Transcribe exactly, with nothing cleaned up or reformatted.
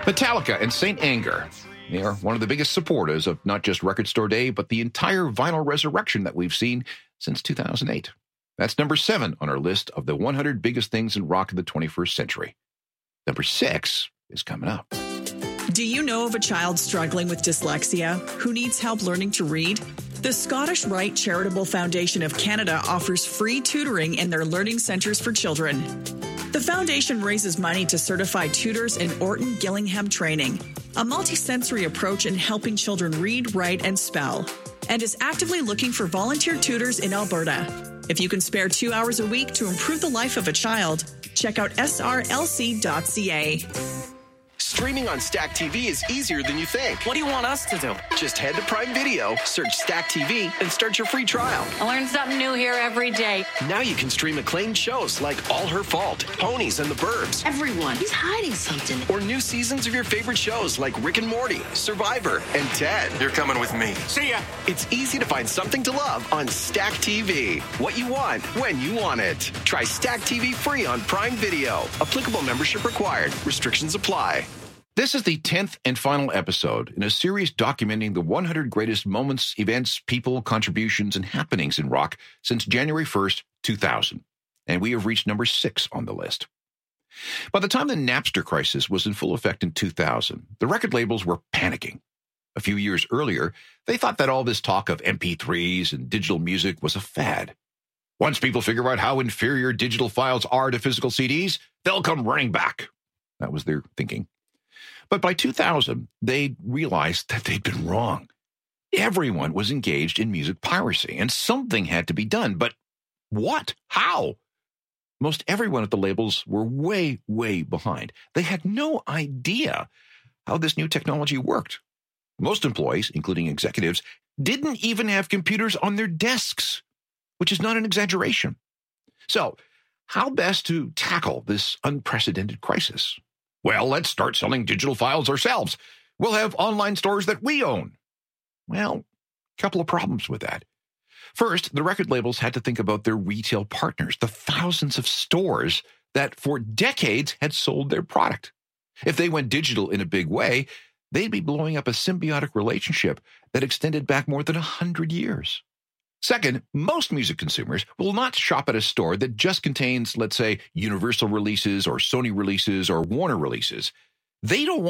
Metallica and Saint Anger. They are one of the biggest supporters of not just Record Store Day, but the entire vinyl resurrection that we've seen since two thousand eight. That's number seven on our list of the one hundred biggest things in rock in the twenty-first century. Number six is coming up. Do you know of a child struggling with dyslexia who needs help learning to read? The Scottish Rite Charitable Foundation of Canada offers free tutoring in their learning centres for children. The foundation raises money to certify tutors in Orton Gillingham training, a multisensory approach in helping children read, write, and spell, and is actively looking for volunteer tutors in Alberta. If you can spare two hours a week to improve the life of a child, check out S R L C dot C A. Streaming on Stack T V is easier than you think. What do you want us to do? Just head to Prime Video, search Stack T V, and start your free trial. I learn something new here every day. Now you can stream acclaimed shows like All Her Fault, Ponies, and the Burbs. Everyone, he's hiding something. Or new seasons of your favorite shows like Rick and Morty, Survivor, and Ted. You're coming with me. See ya. It's easy to find something to love on Stack T V. What you want, when you want it. Try Stack T V free on Prime Video. Applicable membership required. Restrictions apply. This is the tenth and final episode in a series documenting the one hundred greatest moments, events, people, contributions, and happenings in rock since January first, two thousand. And we have reached number six on the list. By the time the Napster crisis was in full effect in two thousand, the record labels were panicking. A few years earlier, they thought that all this talk of M P threes and digital music was a fad. Once people figure out how inferior digital files are to physical C Ds, they'll come running back. That was their thinking. But by two thousand, they realized that they'd been wrong. Everyone was engaged in music piracy, and something had to be done. But what? How? Most everyone at the labels were way, way behind. They had no idea how this new technology worked. Most employees, including executives, didn't even have computers on their desks, which is not an exaggeration. So, how best to tackle this unprecedented crisis? Well, let's start selling digital files ourselves. We'll have online stores that we own. Well, a couple of problems with that. First, the record labels had to think about their retail partners, the thousands of stores that for decades had sold their product. If they went digital in a big way, they'd be blowing up a symbiotic relationship that extended back more than one hundred years. Second, most music consumers will not shop at a store that just contains, let's say, Universal releases or Sony releases or Warner releases. They don't want